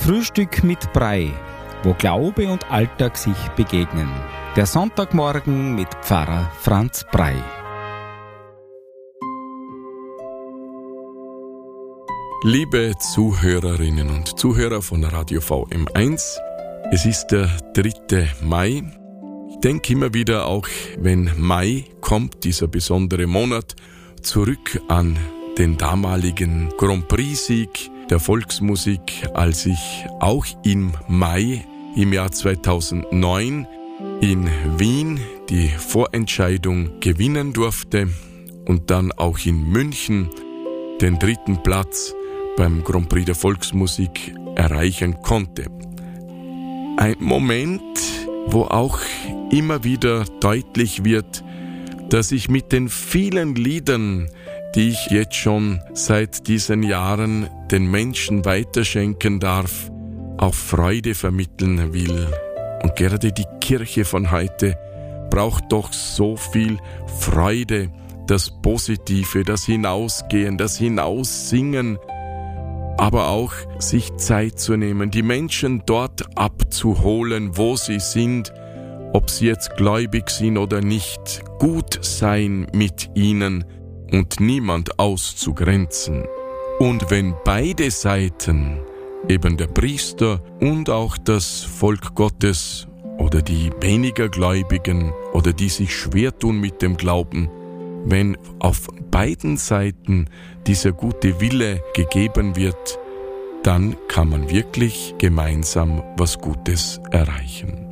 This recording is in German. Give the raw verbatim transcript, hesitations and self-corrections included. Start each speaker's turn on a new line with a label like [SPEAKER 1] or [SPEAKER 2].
[SPEAKER 1] Frühstück mit Brei, wo Glaube und Alltag sich begegnen. Der Sonntagmorgen mit Pfarrer Franz Brei.
[SPEAKER 2] Liebe Zuhörerinnen und Zuhörer von Radio V M eins, es ist der dritte Mai. Ich denke immer wieder, auch wenn Mai kommt, dieser besondere Monat, zurück an den damaligen Grand Prix-Sieg der Volksmusik, als ich auch im Mai im Jahr zweitausendneun in Wien die Vorentscheidung gewinnen durfte und dann auch in München den dritten Platz beim Grand Prix der Volksmusik erreichen konnte. Ein Moment, wo auch immer wieder deutlich wird, dass ich mit den vielen Liedern, die ich jetzt schon seit diesen Jahren den Menschen weiterschenken darf, auch Freude vermitteln will. Und gerade die Kirche von heute braucht doch so viel Freude, das Positive, das Hinausgehen, das Hinaussingen, aber auch sich Zeit zu nehmen, die Menschen dort abzuholen, wo sie sind, ob sie jetzt gläubig sind oder nicht, gut sein mit ihnen und niemand auszugrenzen. Und wenn beide Seiten, eben der Priester und auch das Volk Gottes oder die weniger Gläubigen oder die sich schwer tun mit dem Glauben, wenn auf beiden Seiten dieser gute Wille gegeben wird, dann kann man wirklich gemeinsam was Gutes erreichen.